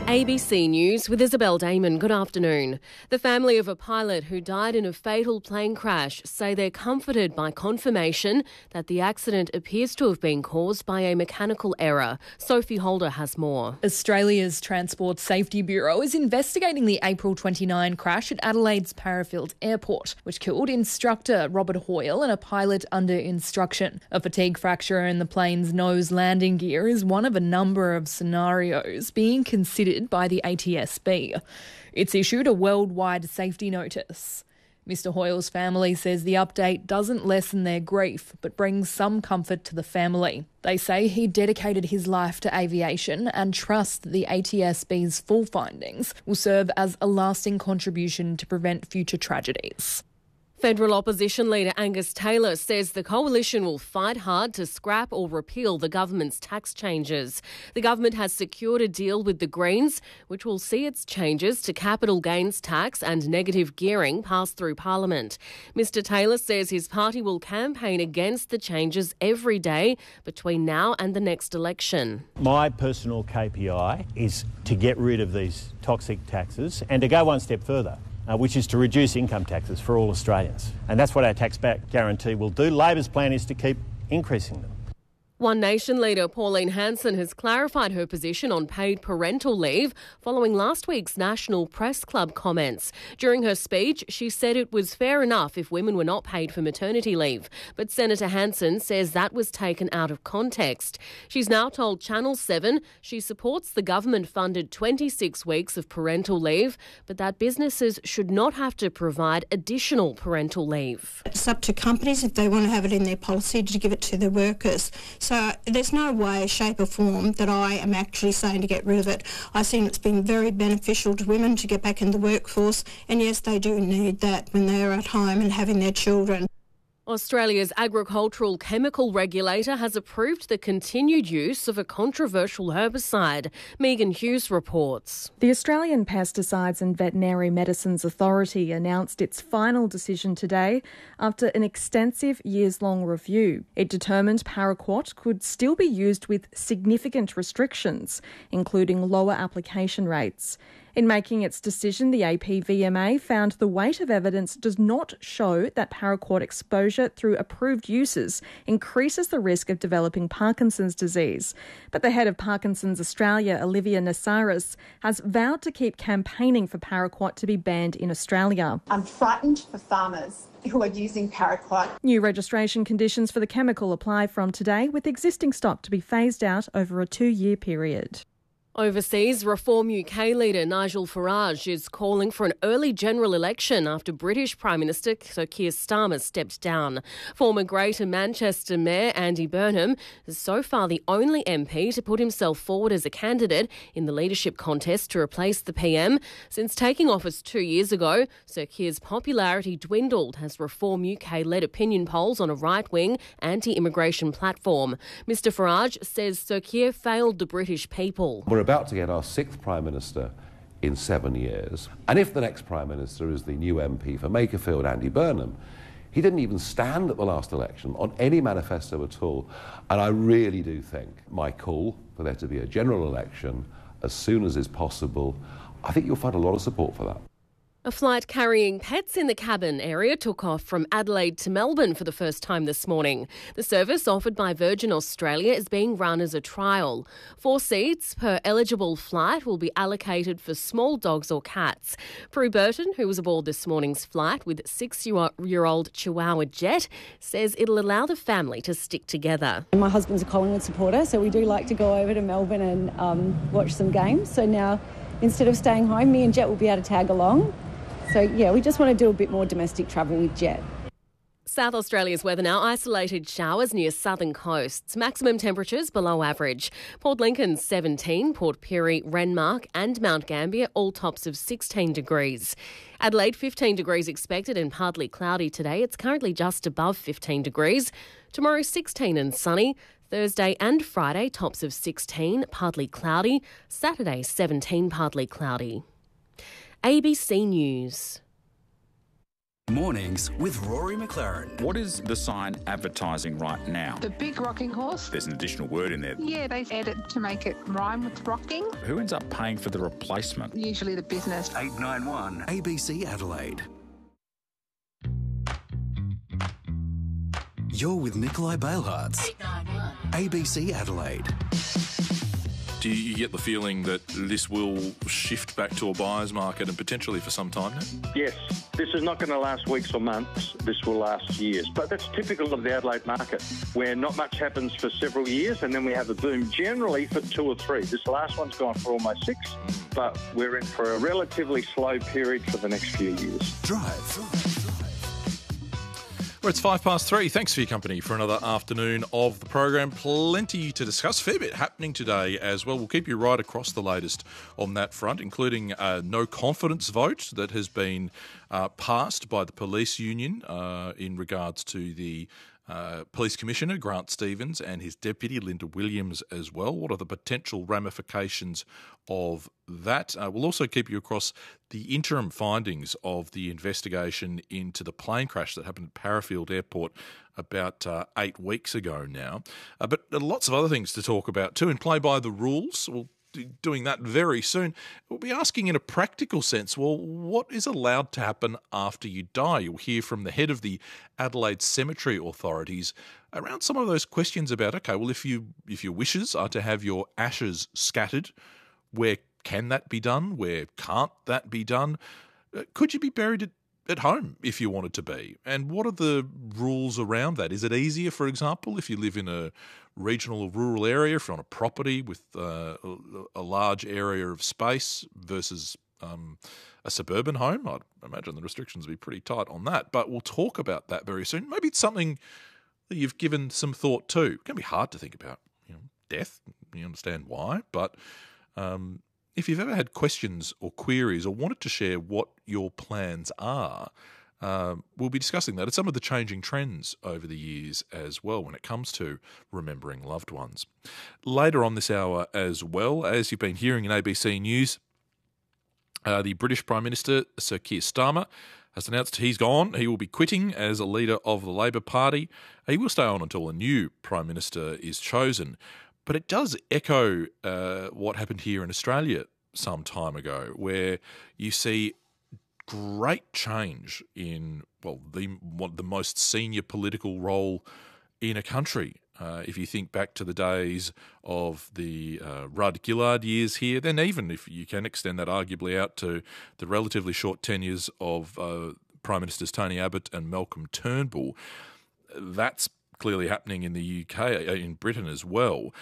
ABC News with Isabel Damon. Good afternoon. The family of a pilot who died in a fatal plane crash say they're comforted by confirmation that the accident appears to have been caused by a mechanical error. Sophie Holder has more. Australia's Transport Safety Bureau is investigating the April 29 crash at Adelaide's Parafield Airport, which killed instructor Robert Hoyle and a pilot under instruction. A fatigue fracture in the plane's nose landing gear is one of a number of scenarios being considered by the ATSB. It's issued a worldwide safety notice. Mr. Hoyle's family says the update doesn't lessen their grief, but brings some comfort to the family. They say he dedicated his life to aviation and trust that the ATSB's full findings will serve as a lasting contribution to prevent future tragedies. Federal opposition leader Angus Taylor says the coalition will fight hard to scrap or repeal the government's tax changes. The government has secured a deal with the Greens, which will see its changes to capital gains tax and negative gearing pass through Parliament. Mr Taylor says his party will campaign against the changes every day between now and the next election. My personal KPI is to get rid of these toxic taxes and to go one step further, which is to reduce income taxes for all Australians. And that's what our tax back guarantee will do. Labor's plan is to keep increasing them. One Nation leader Pauline Hanson has clarified her position on paid parental leave following last week's National Press Club comments. During her speech, she said it was fair enough if women were not paid for maternity leave, but Senator Hanson says that was taken out of context. She's now told Channel 7 she supports the government-funded 26 weeks of parental leave, but that businesses should not have to provide additional parental leave. It's up to companies if they want to have it in their policy to give it to their workers. So there's no way, shape or form that I am actually saying to get rid of it. I think it's been very beneficial to women to get back in the workforce, and yes, they do need that when they are at home and having their children. Australia's agricultural chemical regulator has approved the continued use of a controversial herbicide. Megan Hughes reports. The Australian Pesticides and Veterinary Medicines Authority announced its final decision today after an extensive years-long review. It determined paraquat could still be used with significant restrictions, including lower application rates. In making its decision, the APVMA found the weight of evidence does not show that paraquat exposure through approved uses increases the risk of developing Parkinson's disease. But the head of Parkinson's Australia, Olivia Nasaris, has vowed to keep campaigning for paraquat to be banned in Australia. I'm frightened for farmers who are using paraquat. New registration conditions for the chemical apply from today, with existing stock to be phased out over a 2-year period. Overseas, Reform UK leader Nigel Farage is calling for an early general election after British Prime Minister Sir Keir Starmer stepped down. Former Greater Manchester Mayor Andy Burnham is so far the only MP to put himself forward as a candidate in the leadership contest to replace the PM. Since taking office 2 years ago, Sir Keir's popularity dwindled as Reform UK led opinion polls on a right-wing anti-immigration platform. Mr Farage says Sir Keir failed the British people. We're about to get our 6th Prime Minister in 7 years. And if the next Prime Minister is the new MP for Makerfield, Andy Burnham, he didn't even stand at the last election on any manifesto at all. And I really do think my call for there to be a general election as soon as is possible, I think you'll find a lot of support for that. A flight carrying pets in the cabin area took off from Adelaide to Melbourne for the first time this morning. The service offered by Virgin Australia is being run as a trial. 4 seats per eligible flight will be allocated for small dogs or cats. Prue Burton, who was aboard this morning's flight with 6-year-old Chihuahua Jet, says it'll allow the family to stick together. My husband's a Collingwood supporter, so we do like to go over to Melbourne and watch some games. So now, instead of staying home, me and Jet will be able to tag along. So, yeah, we just want to do a bit more domestic travel with Jet. South Australia's weather now. Isolated showers near southern coasts. Maximum temperatures below average. Port Lincoln 17, Port Pirie, Renmark and Mount Gambier all tops of 16 degrees. Adelaide 15 degrees expected and partly cloudy today. It's currently just above 15 degrees. Tomorrow 16 and sunny. Thursday and Friday tops of 16, partly cloudy. Saturday 17, partly cloudy. ABC News. Mornings with Rory McLaren. What is the sign advertising right now? The big rocking horse. There's an additional word in there. Yeah, they add it to make it rhyme with rocking. Who ends up paying for the replacement? Usually the business. 891 ABC Adelaide. You're with Nikolai Bailhartz. 891 ABC Adelaide. Do you get the feeling that this will shift back to a buyer's market and potentially for some time now? Yes. This is not going to last weeks or months. This will last years. But that's typical of the Adelaide market, where not much happens for several years and then we have a boom generally for 2 or 3. This last one's gone for almost 6, but we're in for a relatively slow period for the next few years. Drive. Well, it's 3:05. Thanks for your company for another afternoon of the program. Plenty to discuss. Fair bit happening today as well. We'll keep you right across the latest on that front, including a no confidence vote that has been passed by the police union in regards to the Police Commissioner, Grant Stevens, and his deputy, Linda Williams, as well. What are the potential ramifications of that? We'll also keep you across the interim findings of the investigation into the plane crash that happened at Parafield Airport about 8 weeks ago now. But lots of other things to talk about too, and play by the rules. We'll doing that very soon. We'll be asking in a practical sense, well, what is allowed to happen after you die? You'll hear from the head of the Adelaide Cemetery Authorities around some of those questions about, okay, well, if your wishes are to have your ashes scattered, where can that be done? Where can't that be done? Could you be buried at home if you wanted to be? And what are the rules around that? Is it easier, for example, if you live in a regional or rural area, if you're on a property with a large area of space versus a suburban home? I'd imagine the restrictions would be pretty tight on that, but we'll talk about that very soon. Maybe it's something that you've given some thought to. It can be hard to think about, death. You understand why, but if you've ever had questions or queries or wanted to share what your plans are, we'll be discussing that. It's some of the changing trends over the years as well when it comes to remembering loved ones. Later on this hour as well, as you've been hearing in ABC News, the British Prime Minister, Sir Keir Starmer, has announced he's gone. He will be quitting as a leader of the Labor Party. He will stay on until a new Prime Minister is chosen. But it does echo what happened here in Australia some time ago, where you see great change in, the most senior political role in a country. If you think back to the days of the Rudd Gillard years here, then even if you can extend that arguably out to the relatively short tenures of Prime Ministers Tony Abbott and Malcolm Turnbull, that's clearly happening in the UK, in Britain as well.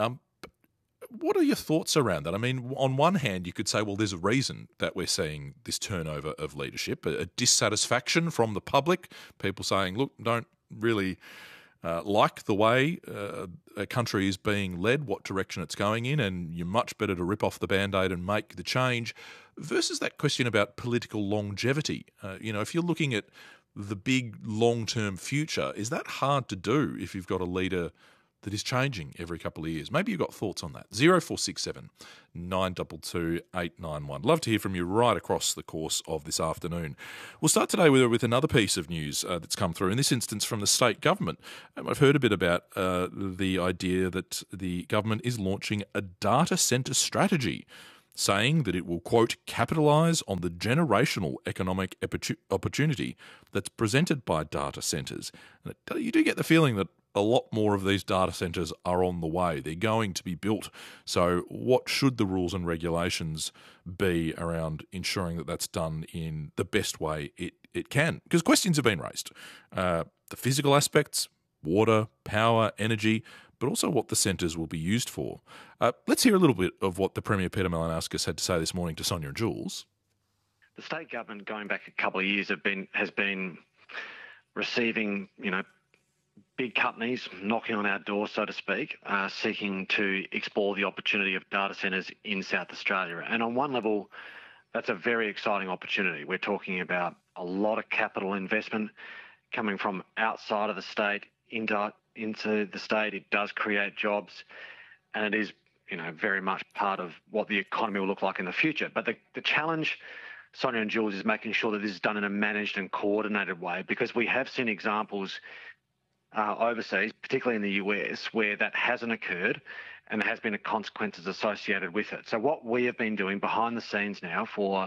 What are your thoughts around that? I mean, on one hand, you could say, well, there's a reason that we're seeing this turnover of leadership, a dissatisfaction from the public, people saying, look, don't really like the way a country is being led, what direction it's going in, and you're much better to rip off the Band-Aid and make the change, versus that question about political longevity. If you're looking at the big long-term future, is that hard to do if you've got a leader that is changing every couple of years? Maybe you've got thoughts on that. 0467 922 891. Love to hear from you right across the course of this afternoon. We'll start today with another piece of news that's come through, in this instance from the state government. I've heard a bit about the idea that the government is launching a data centre strategy, saying that it will, quote, capitalise on the generational economic opportunity that's presented by data centres. And you do get the feeling that a lot more of these data centres are on the way. They're going to be built. So what should the rules and regulations be around ensuring that that's done in the best way it can? Because questions have been raised. The physical aspects, water, power, energy, but also what the centres will be used for. Let's hear a little bit of what the Premier Peter Malinauskas had to say this morning to Sonia and Jules. The state government, going back a couple of years, has been receiving, big companies knocking on our door, so to speak, seeking to explore the opportunity of data centres in South Australia. And on one level, that's a very exciting opportunity. We're talking about a lot of capital investment coming from outside of the state into the state. It does create jobs, and it is, very much part of what the economy will look like in the future. But the challenge Sonia and Jules, is making sure that this is done in a managed and coordinated way, because we have seen examples overseas, particularly in the US, where that hasn't occurred and there has been consequences associated with it. So what we have been doing behind the scenes now for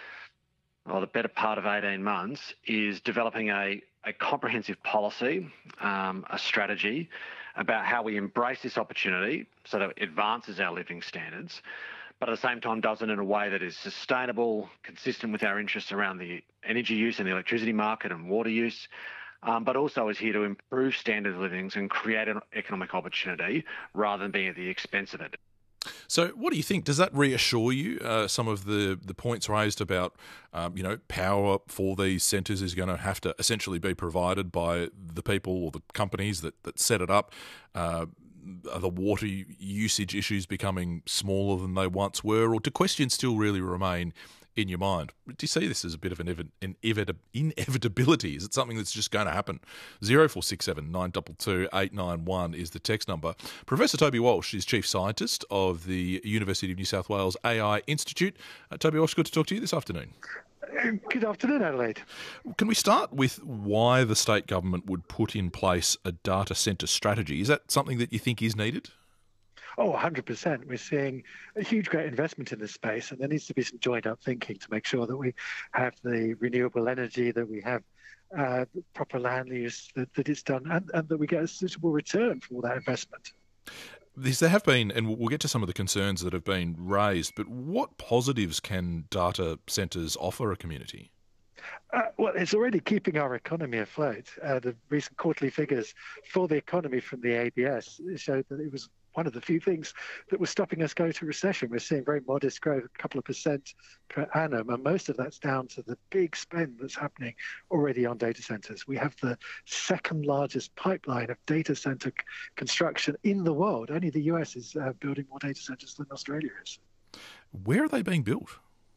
the better part of 18 months is developing a comprehensive policy, a strategy about how we embrace this opportunity so that it advances our living standards, but at the same time does it in a way that is sustainable, consistent with our interests around the energy use and the electricity market and water use, but also is here to improve standard of living and create an economic opportunity rather than being at the expense of it. So what do you think? Does that reassure you? Some of the points raised about, power for these centres is going to have to essentially be provided by the people or the companies that set it up. Are the water usage issues becoming smaller than they once were, or do questions still really remain in your mind? Do you see this as a bit of an inevitability? Is it something that's just going to happen? 0467 922 891 is the text number. Professor Toby Walsh is Chief Scientist of the University of New South Wales AI Institute. Toby Walsh, good to talk to you this afternoon. Good afternoon, Adelaide. Can we start with why the state government would put in place a data centre strategy? Is that something that you think is needed? Oh, 100%. We're seeing a huge, great investment in this space, and there needs to be some joined-up thinking to make sure that we have the renewable energy, that we have proper land use, that it's done, and that we get a suitable return for all that investment. There have been, and we'll get to some of the concerns that have been raised, but what positives can data centres offer a community? Well, it's already keeping our economy afloat. The recent quarterly figures for the economy from the ABS showed that it was one of the few things that was stopping us going to recession. We're seeing very modest growth, a couple of percent per annum, and most of that's down to the big spend that's happening already on data centers. We have the second largest pipeline of data center construction in the world. Only the US is building more data centers than Australia is. Where are they being built?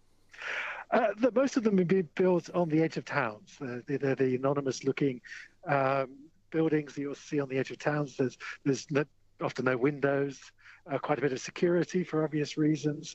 Most of them are being built on the edge of towns. They're the anonymous-looking buildings that you'll see on the edge of towns. There's often no windows, quite a bit of security for obvious reasons,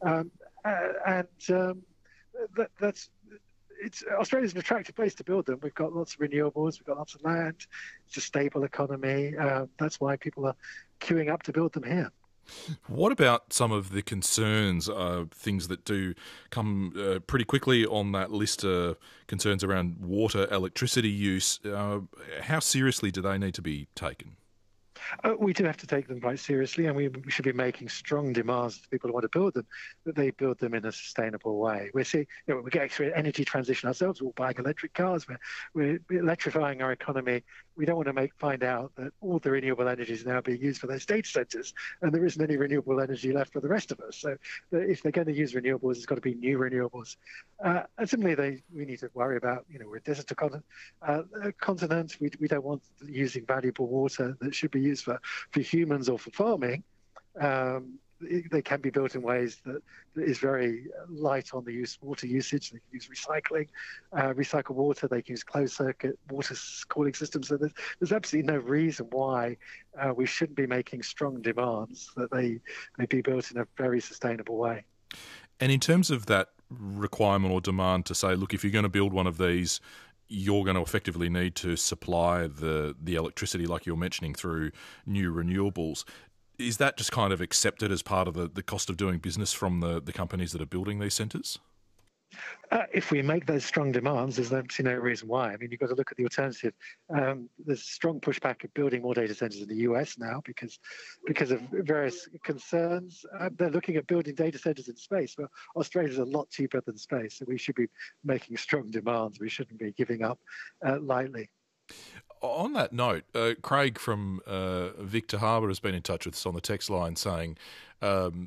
Australia's an attractive place to build them. We've got lots of renewables, we've got lots of land. It's a stable economy. That's why people are queuing up to build them here. What about some of the concerns, things that do come pretty quickly on that list, concerns around water, electricity use? How seriously do they need to be taken? We do have to take them quite seriously, and we should be making strong demands to people who want to build them, that they build them in a sustainable way. We're seeing, we're getting through an energy transition ourselves. We're all buying electric cars. We're electrifying our economy. We don't want to find out that all the renewable energy is now being used for those data centres, and there isn't any renewable energy left for the rest of us. So if they're going to use renewables, it's got to be new renewables. And similarly, we need to worry about, we're a desert continent. We don't want using valuable water that should be used for humans or for farming. They can be built in ways that is very light on the water usage. They can use recycling, recycle water. They can use closed-circuit water cooling systems. So there's absolutely no reason why we shouldn't be making strong demands that they be built in a very sustainable way. And in terms of that requirement or demand to say, look, if you're going to build one of these, you're going to effectively need to supply the electricity, like you're mentioning, through new renewables. Is that just kind of accepted as part of the cost of doing business from the companies that are building these centres? If we make those strong demands, there's absolutely no reason why. I mean, you've got to look at the alternative. There's strong pushback of building more data centres in the US now because of various concerns. They're looking at building data centres in space. Well, Australia's a lot cheaper than space, so we should be making strong demands. We shouldn't be giving up lightly. On that note, Craig from Victor Harbour has been in touch with us on the text line saying